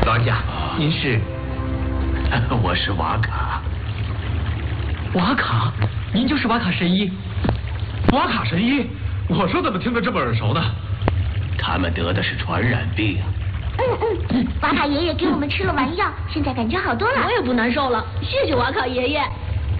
老人家，您是？ 我是瓦卡。 瓦卡？您就是瓦卡神医？ 瓦卡神医？我说怎么听着这么耳熟呢？ 他们得的是传染病。 瓦卡爷爷给我们吃了丸药，现在感觉好多了。 我也不难受了，谢谢瓦卡爷爷。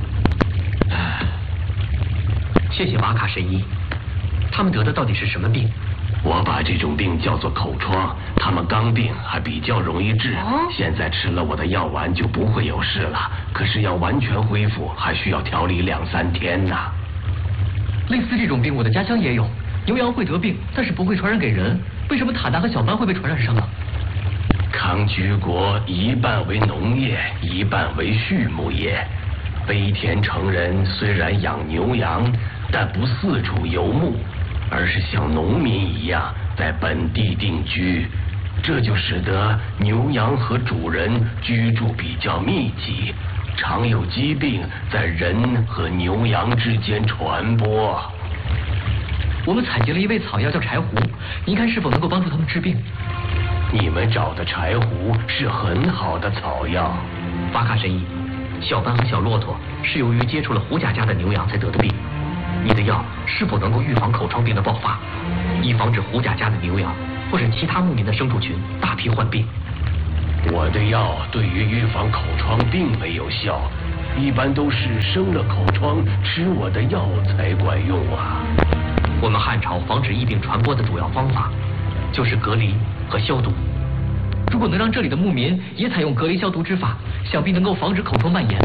谢谢瓦卡神医。他们得的到底是什么病？ 我把这种病叫做口疮，他们刚病还比较容易治。现在吃了我的药丸就不会有事了，可是要完全恢复还需要调理2、3天呢。 类似这种病我的家乡也有，牛羊会得病，但是不会传染给人。为什么塔纳和小班会被传染上呢？ 康居国一半为农业，一半为畜牧业。飞田城人虽然养牛羊，但不四处游牧，而是像农民一样在本地定居，这就使得牛羊和主人居住比较密集，常有疾病在人和牛羊之间传播。 我们采集了一味草药叫柴胡，您看是否能够帮助他们治病？ 你们找的柴胡是很好的草药。 瓦卡神医，小班和小骆驼是由于接触了胡家家的牛羊才得的病。你的药是否能够预防口疮病的爆发，以防止胡家家的牛羊或者其他牧民的牲畜群大批患病？ 我的药对于预防口疮并没有效，一般都是生了口疮吃我的药才管用啊。 我们汉朝防止疫病传播的主要方法就是隔离和消毒。如果能让这里的牧民也采用隔离消毒之法，想必能够防止口疮蔓延。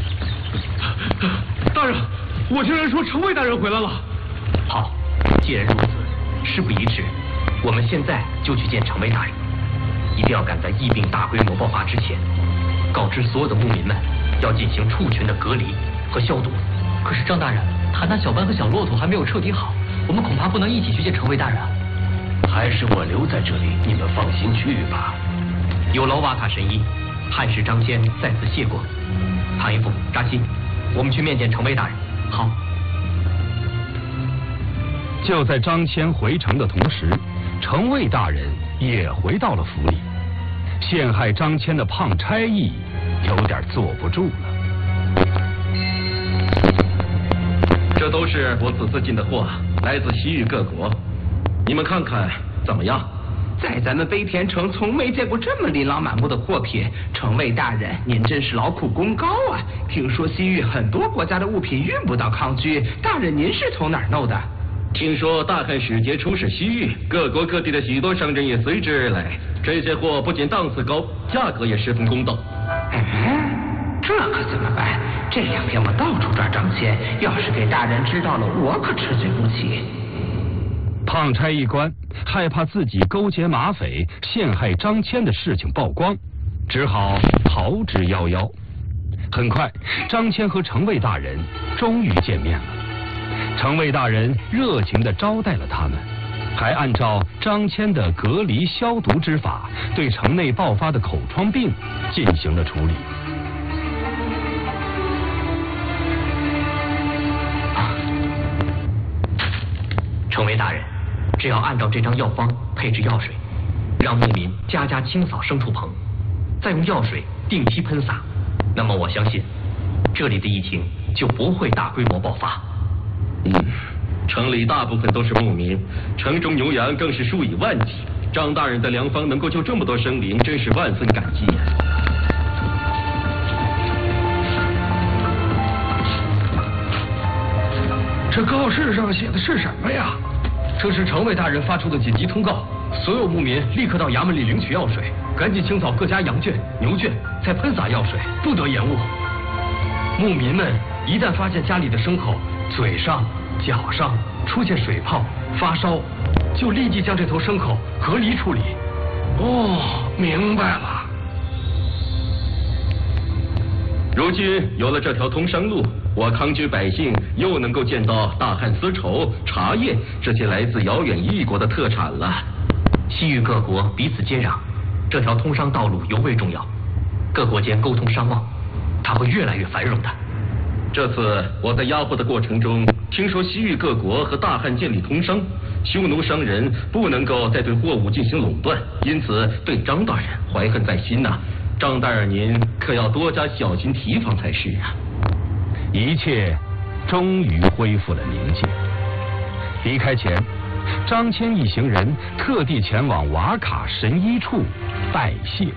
大人，我听人说城卫大人回来了。 好，既然如此，事不宜迟，我们现在就去见城卫大人，一定要赶在疫病大规模爆发之前，告知所有的牧民们要进行畜群的隔离和消毒。可是张大人，塔纳、小班和小骆驼还没有彻底好，我们恐怕不能一起去见城卫大人啊。 还是我留在这里，你们放心去吧。 有劳瓦卡神医，汉使张骞在此谢过。唐一夫、扎西，我们去面见城卫大人。好。 就在张骞回城的同时，城卫大人也回到了府里。陷害张骞的胖差役有点坐不住了。 这都是我此次进的货，来自西域各国，你们看看怎么样？ 在咱们飞田城从没见过这么琳琅满目的货品，城卫大人您真是劳苦功高啊！听说西域很多国家的物品运不到康居，大人您是从哪儿弄的？ 听说大汉使节出使西域，各国各地的许多商人也随之而来。这些货不仅档次高，价格也十分公道。 这可怎么办？这2天我到处抓张骞，要是给大人知道了，我可吃罪不起。 胖差役官害怕自己勾结马匪陷害张骞的事情曝光，只好逃之夭夭。很快，张骞和城卫大人终于见面了。城卫大人热情地招待了他们，还按照张骞的隔离消毒之法，对城内爆发的口疮病进行了处理。 城卫大人，只要按照这张药方配置药水，让牧民家家清扫牲畜棚，再用药水定期喷洒，那么我相信这里的疫情就不会大规模爆发。 城里大部分都是牧民，城中牛羊更是数以万计。张大人的良方能够救这么多生灵，真是万分感激呀。 这告示上写的是什么呀？ 这是城卫大人发出的紧急通告，所有牧民立刻到衙门里领取药水，赶紧清扫各家羊圈、牛圈，再喷洒药水，不得延误。牧民们一旦发现家里的牲口嘴上、脚上出现水泡、发烧，就立即将这头牲口隔离处理。 明白了。 如今有了这条通商路，我康居百姓又能够见到大汉丝绸、茶叶这些来自遥远异国的特产了。 西域各国彼此接壤，这条通商道路尤为重要，各国间沟通商贸，它会越来越繁荣的。 这次我在押货的过程中，听说西域各国和大汉建立通商， 匈奴商人不能够再对货物进行垄断，因此对张大人怀恨在心呐。张大人您可要多加小心提防才是啊。 一切终于恢复了宁静。离开前，张骞一行人特地前往瓦卡神医处拜谢。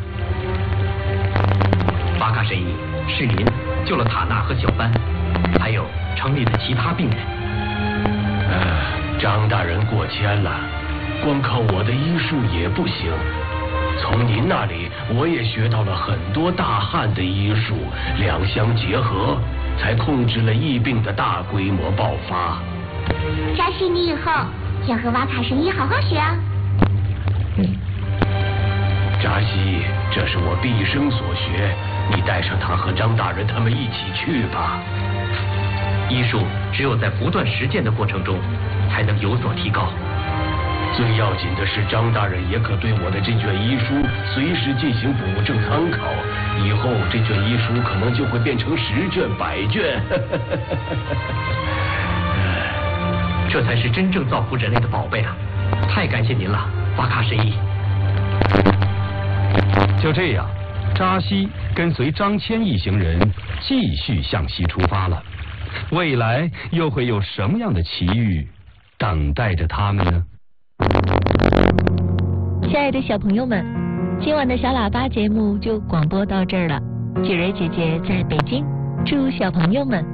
瓦卡神医，是您救了塔纳和小班，还有城里的其他病人。 张大人过谦了，光靠我的医术也不行。从您那里，我也学到了很多大汉的医术，两相结合，才控制了疫病的大规模爆发。 扎西，你以后要和瓦卡神医好好学啊。 扎西，这是我毕生所学，你带上他和张大人他们一起去吧。 医术只有在不断实践的过程中，才能有所提高。 最要紧的是，张大人也可对我的这卷医书随时进行补正参考，以后这卷医书可能就会变成10卷100卷。 这才是真正造福人类的宝贝啊！太感谢您了，瓦卡神医。 就这样，扎西跟随张骞一行人继续向西出发了。未来又会有什么样的奇遇等待着他们呢？ 亲爱的小朋友们，今晚的小喇叭节目就广播到这儿了。雪蕊姐姐在北京，祝小朋友们